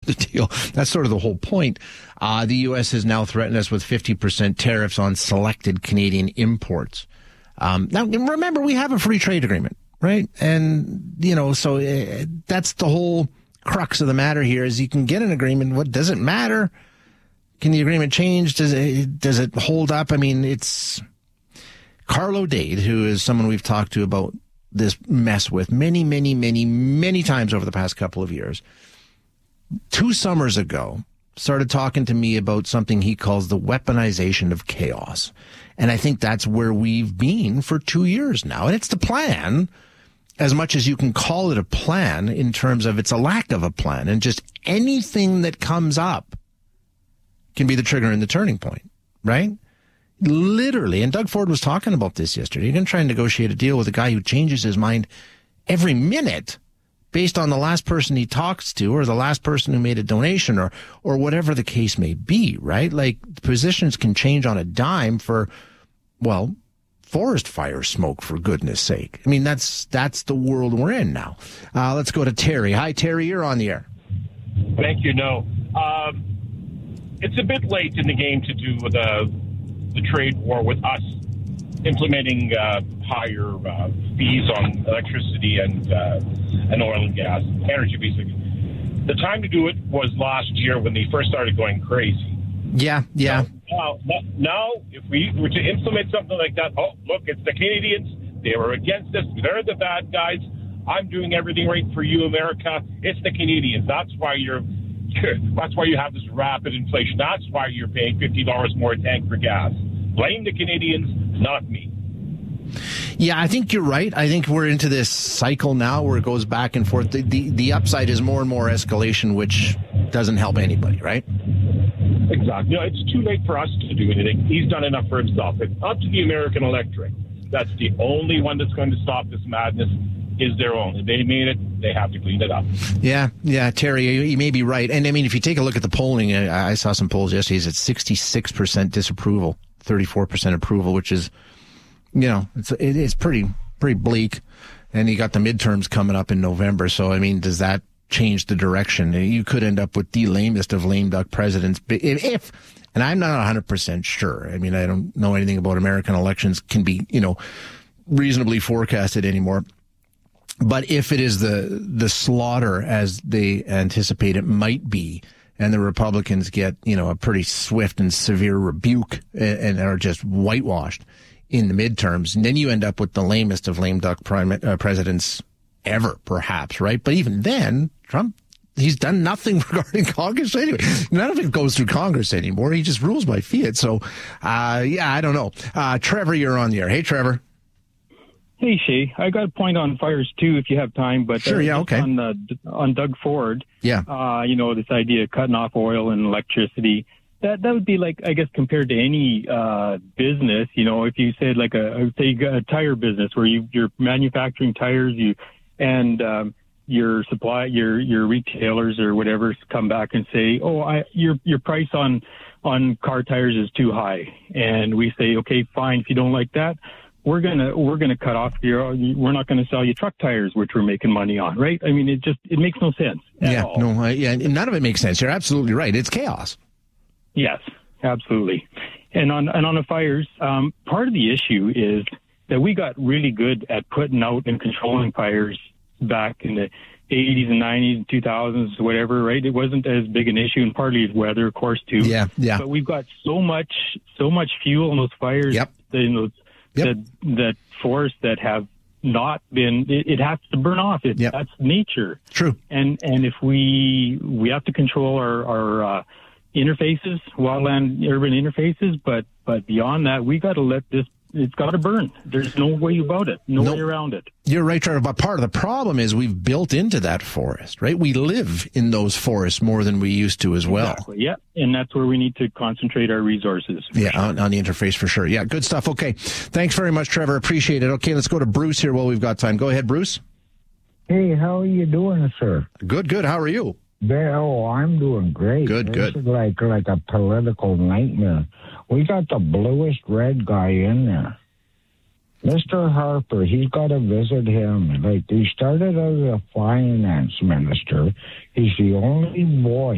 the deal. That's sort of the whole point. The U.S. has now threatened us with 50% tariffs on selected Canadian imports. Now, remember, we have a free trade agreement, right? And, so that's the whole crux of the matter here is you can get an agreement. What does it matter? Can the agreement change? Does it hold up? I mean, it's Carlo Dade, who is someone we've talked to about this mess with many, many, many, many times over the past couple of years. 2 summers ago, started talking to me about something he calls the weaponization of chaos. And I think that's where we've been for 2 years now. And it's the plan, as much as you can call it a plan in terms of it's a lack of a plan. And just anything that comes up can be the trigger and the turning point, right? Literally. And Doug Ford was talking about this yesterday. You're going to try and negotiate a deal with a guy who changes his mind every minute based on the last person he talks to or the last person who made a donation or whatever the case may be, right? Like, positions can change on a dime for, well, forest fire smoke, for goodness sake. I mean, that's the world we're in now. Let's go to Terry. Hi, Terry. You're on the air. Thank you. No, it's a bit late in the game to do the trade war with us implementing higher fees on electricity and oil and gas, energy, basically. The time to do it was last year when they first started going crazy. Yeah. Now, if we were to implement something like that, oh, look, it's the Canadians. They were against us. They're the bad guys. I'm doing everything right for you, America. It's the Canadians. That's why you have this rapid inflation. That's why you're paying $50 more a tank for gas. Blame the Canadians, not me. Yeah, I think you're right. I think we're into this cycle now where it goes back and forth. The upside is more and more escalation, which doesn't help anybody, right? Exactly. It's too late for us to do anything. He's done enough for himself. It's up to the American electorate. That's the only one that's going to stop this madness is their own. If they made it, they have to clean it up. Yeah, Terry, you may be right. And I mean, if you take a look at the polling, I saw some polls yesterday, it's at 66% disapproval, 34% approval, which is, it's pretty bleak. And you got the midterms coming up in November. So, I mean, does that change the direction? You could end up with the lamest of lame duck presidents if, and I'm not 100% sure. I mean, I don't know anything about American elections can be, reasonably forecasted anymore. But if it is the slaughter as they anticipate it might be, and the Republicans get, a pretty swift and severe rebuke and are just whitewashed in the midterms, and then you end up with the lamest of lame duck presidents ever, perhaps, right? But even then, Trump, he's done nothing regarding Congress anyway. None of it goes through Congress anymore. He just rules by fiat. So, I don't know. Trevor, you're on the air. Hey, Trevor. Hey, Shay. I got a point on fires, too, if you have time. But sure, yeah, okay. On Doug Ford, yeah. This idea of cutting off oil and electricity, that would be like, I guess, compared to any business, if you said like a tire business where you're manufacturing tires, your retailers or whatever come back and say, your price on car tires is too high. And we say, okay, fine. If you don't like that, we're gonna cut off we're not gonna sell you truck tires, which we're making money on, right? I mean, it makes no sense. None of it makes sense. You're absolutely right. It's chaos. Yes, absolutely. And on the fires, part of the issue is that we got really good at putting out and controlling fires back in the 80s and 90s and 2000s, whatever, right? It wasn't as big an issue, and partly is weather, of course, too. Yeah. But we've got so much fuel in those fires, that forests that have not been, it has to burn off. That's nature. True. And if we have to control our interfaces, wildland urban interfaces, but beyond that, we got to let this, it's got to burn. There's no way about it. No way around it. You're right, Trevor. But part of the problem is we've built into that forest, right? We live in those forests more than we used to as well. Exactly. Yeah. And that's where we need to concentrate our resources. Yeah. Sure. On the interface for sure. Yeah. Good stuff. Okay. Thanks very much, Trevor. Appreciate it. Okay. Let's go to Bruce here while we've got time. Go ahead, Bruce. Hey, how are you doing, sir? Good. How are you? I'm doing great. Good. This is like a political nightmare. We got the bluest red guy in there. Mr. Harper, he's got to visit him. Like, he started as a finance minister. He's the only boy